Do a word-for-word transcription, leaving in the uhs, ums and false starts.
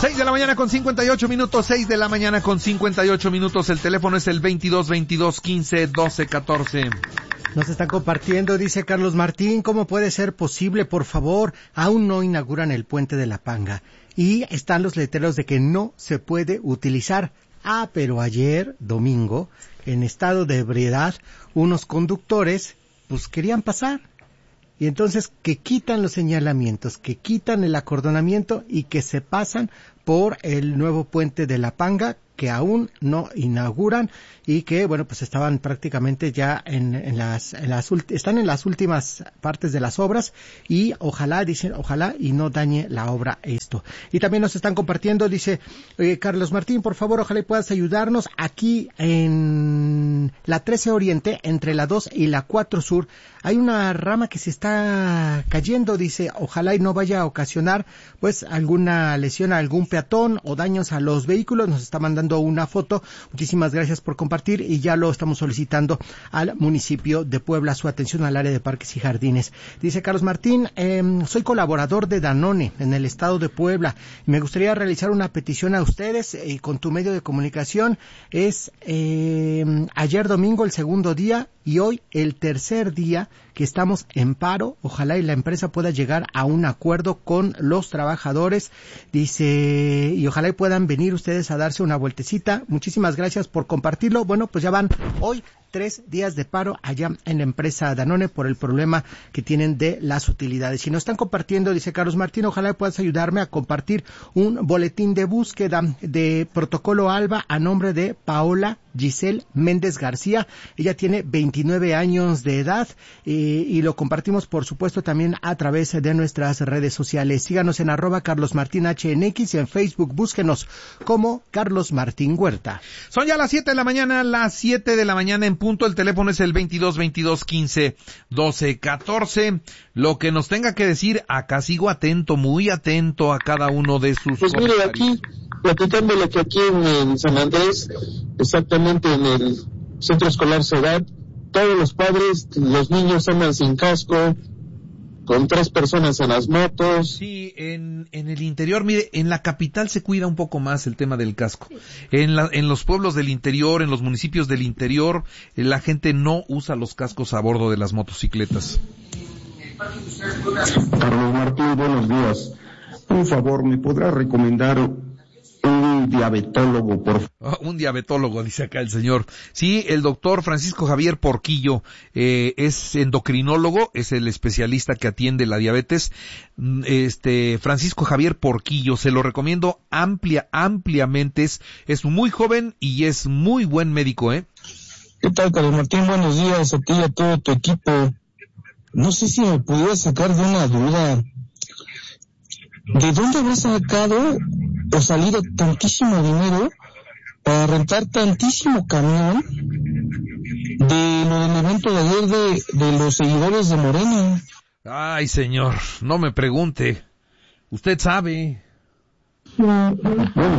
seis de la mañana con cincuenta y ocho minutos, seis de la mañana con cincuenta y ocho minutos, el teléfono es el veintidós, veintidós, quince, doce, catorce. Nos están compartiendo, dice Carlos Martín, ¿cómo puede ser posible, por favor? Aún no inauguran el puente de la Panga y están los letreros de que no se puede utilizar. Ah, pero ayer, domingo, en estado de ebriedad, unos conductores, pues querían pasar. Y entonces que quitan los señalamientos, que quitan el acordonamiento y que se pasan por el nuevo puente de la Panga, que aún no inauguran y que, bueno, pues estaban prácticamente ya en, en las, en las, están en las últimas partes de las obras y ojalá, dicen, ojalá y no dañe la obra esto. Y también nos están compartiendo, dice, eh, Carlos Martín, por favor, ojalá y puedas ayudarnos aquí en la trece Oriente, entre la dos y la cuatro Sur, hay una rama que se está cayendo, dice, ojalá y no vaya a ocasionar, pues, alguna lesión a algún peatón o daños a los vehículos. Nos está mandando una foto. Muchísimas gracias por compartir y ya lo estamos solicitando al municipio de Puebla, su atención al área de parques y jardines. Dice Carlos Martín, eh, soy colaborador de Danone en el estado de Puebla. Me gustaría realizar una petición a ustedes eh, con tu medio de comunicación. Es eh, ayer domingo el segundo día y hoy el tercer día que estamos en paro. Ojalá y la empresa pueda llegar a un acuerdo con los trabajadores. Dice, y ojalá y puedan venir ustedes a darse una vueltecita. Muchísimas gracias por compartirlo. Bueno, pues ya van hoy tres días de paro allá en la empresa Danone por el problema que tienen de las utilidades. Si nos están compartiendo, dice Carlos Martín, ojalá puedas ayudarme a compartir un boletín de búsqueda de Protocolo ALBA a nombre de Paola Giselle Méndez García. Ella tiene veintinueve años de edad eh, y lo compartimos, por supuesto, también a través de nuestras redes sociales. Síganos en arroba Carlos Martín H N X y en Facebook búsquenos como Carlos Martín Huerta. Son ya las siete de la mañana, las siete de la mañana en punto. El teléfono es el veintidós, veintidós, quince, doce, catorce. Lo que nos tenga que decir, acá sigo atento, muy atento a cada uno de sus Pues mire, aquí, platicándole que aquí en, en San Andrés, exactamente en el Centro Escolar Ciudad, todos los padres, los niños andan sin casco, con tres personas en las motos. Sí, en, en el interior, mire, en la capital se cuida un poco más el tema del casco. En la, en los pueblos del interior, en los municipios del interior, la gente no usa los cascos a bordo de las motocicletas. Carlos Martín, buenos días. Un favor, ¿me podrá recomendar un diabetólogo, por favor? Oh, un diabetólogo, dice acá el señor. Sí, el doctor Francisco Javier Porquillo eh, es endocrinólogo, es el especialista que atiende la diabetes. Este Francisco Javier Porquillo, se lo recomiendo amplia, ampliamente. Es, es muy joven y es muy buen médico, ¿eh? ¿Qué tal, Carlos Martín? Buenos días a ti y a todo tu equipo. No sé si me pudieras sacar de una duda. ¿De dónde habrá sacado o salido tantísimo dinero para rentar tantísimo camión de lo del evento de ayer de, de los seguidores de Morena? Ay, señor, no me pregunte. Usted sabe.